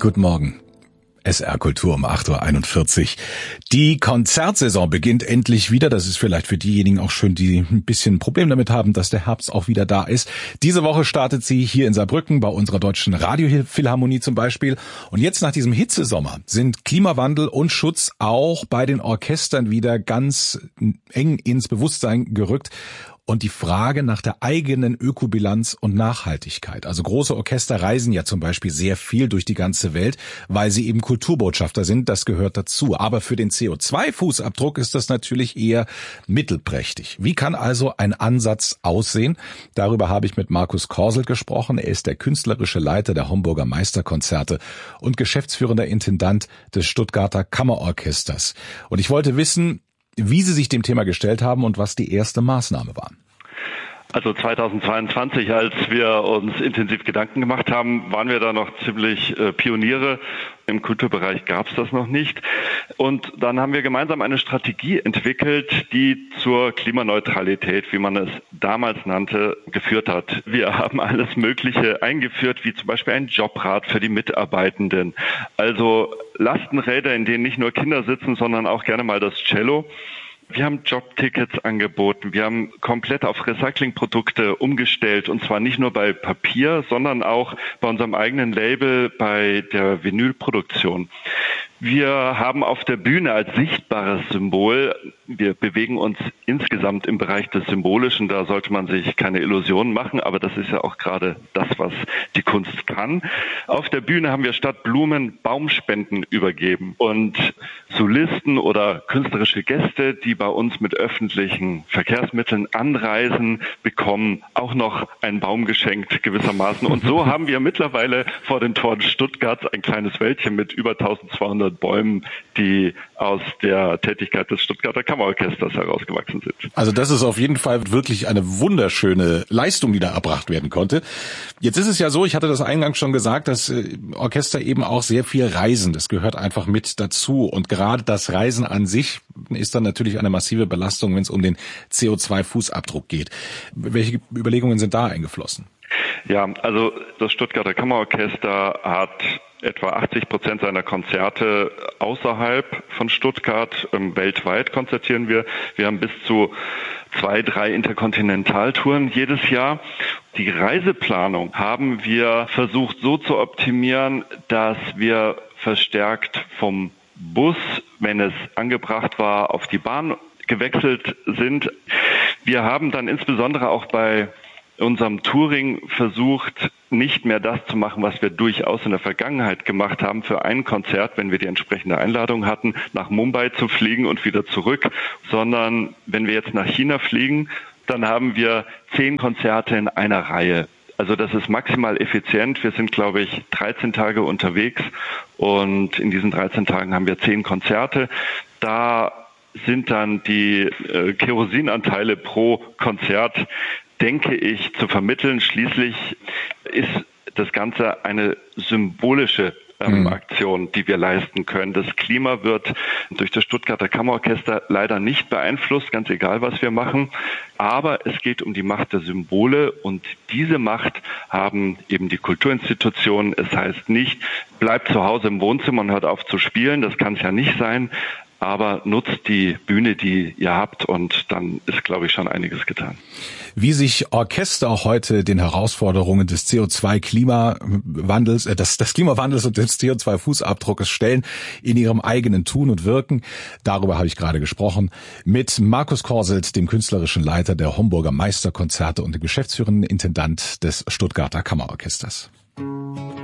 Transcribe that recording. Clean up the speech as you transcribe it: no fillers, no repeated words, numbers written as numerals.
Guten Morgen. SR Kultur um 8.41 Uhr. Die Konzertsaison beginnt endlich wieder. Das ist vielleicht für diejenigen auch schön, die ein bisschen ein Problem damit haben, dass der Herbst auch wieder da ist. Diese Woche startet sie hier in Saarbrücken bei unserer Deutschen Radiophilharmonie zum Beispiel. Und jetzt nach diesem Hitzesommer sind Klimawandel und Schutz auch bei den Orchestern wieder ganz eng ins Bewusstsein gerückt. Und die Frage nach der eigenen Ökobilanz und Nachhaltigkeit. Also große Orchester reisen ja zum Beispiel sehr viel durch die ganze Welt, weil sie eben Kulturbotschafter sind. Das gehört dazu. Aber für den CO2-Fußabdruck ist das natürlich eher mittelprächtig. Wie kann also ein Ansatz aussehen? Darüber habe ich mit Markus Korselt gesprochen. Er ist der künstlerische Leiter der Homburger Meisterkonzerte und geschäftsführender Intendant des Stuttgarter Kammerorchesters. Und ich wollte wissen, wie Sie sich dem Thema gestellt haben und was die erste Maßnahme war. Also 2022, als wir uns intensiv Gedanken gemacht haben, waren wir da noch ziemlich Pioniere. Im Kulturbereich gab es das noch nicht. Und dann haben wir gemeinsam eine Strategie entwickelt, die zur Klimaneutralität, wie man es damals nannte, geführt hat. Wir haben alles Mögliche eingeführt, wie zum Beispiel ein Jobrat für die Mitarbeitenden. Also Lastenräder, in denen nicht nur Kinder sitzen, sondern auch gerne mal das Cello. Wir haben Jobtickets angeboten, wir haben komplett auf Recyclingprodukte umgestellt und zwar nicht nur bei Papier, sondern auch bei unserem eigenen Label bei der Vinylproduktion. Wir haben auf der Bühne als sichtbares Symbol, wir bewegen uns insgesamt im Bereich des Symbolischen, da sollte man sich keine Illusionen machen, aber das ist ja auch gerade das, was die Kunst kann. Auf der Bühne haben wir statt Blumen Baumspenden übergeben und Solisten oder künstlerische Gäste, die bei uns mit öffentlichen Verkehrsmitteln anreisen, bekommen auch noch einen Baum geschenkt gewissermaßen. Und so haben wir mittlerweile vor den Toren Stuttgarts ein kleines Wäldchen mit über 1200 Bäumen, die aus der Tätigkeit des Stuttgarter Kammerorchesters herausgewachsen sind. Also das ist auf jeden Fall wirklich eine wunderschöne Leistung, die da erbracht werden konnte. Jetzt ist es ja so, ich hatte das eingangs schon gesagt, dass Orchester eben auch sehr viel reisen. Das gehört einfach mit dazu. Und gerade das Reisen an sich ist dann natürlich eine massive Belastung, wenn es um den CO2-Fußabdruck geht. Welche Überlegungen sind da eingeflossen? Ja, also das Stuttgarter Kammerorchester hat etwa 80% seiner Konzerte außerhalb von Stuttgart. Weltweit konzertieren wir. Wir haben bis zu 2-3 Interkontinentaltouren jedes Jahr. Die Reiseplanung haben wir versucht so zu optimieren, dass wir verstärkt vom Bus, wenn es angebracht war, auf die Bahn gewechselt sind. Wir haben dann insbesondere auch bei unserem Touring versucht, nicht mehr das zu machen, was wir durchaus in der Vergangenheit gemacht haben, für ein Konzert, wenn wir die entsprechende Einladung hatten, nach Mumbai zu fliegen und wieder zurück, sondern wenn wir jetzt nach China fliegen, dann haben wir 10 Konzerte in einer Reihe. Also das ist maximal effizient. Wir sind, glaube ich, 13 Tage unterwegs und in diesen 13 Tagen haben wir 10 Konzerte. Da sind dann die Kerosinanteile pro Konzert, denke ich, zu vermitteln. Schließlich ist das Ganze eine symbolische Aktion, die wir leisten können. Das Klima wird durch das Stuttgarter Kammerorchester leider nicht beeinflusst, ganz egal, was wir machen. Aber es geht um die Macht der Symbole und diese Macht haben eben die Kulturinstitutionen. Es heißt nicht, bleibt zu Hause im Wohnzimmer und hört auf zu spielen. Das kann es ja nicht sein. Aber nutzt die Bühne, die ihr habt, und dann ist, glaube ich, schon einiges getan. Wie sich Orchester heute den Herausforderungen des CO2-Klimawandels, des Klimawandels und des CO2-Fußabdruckes stellen in ihrem eigenen Tun und Wirken, darüber habe ich gerade gesprochen mit Markus Korselt, dem künstlerischen Leiter der Homburger Meisterkonzerte und dem geschäftsführenden Intendant des Stuttgarter Kammerorchesters.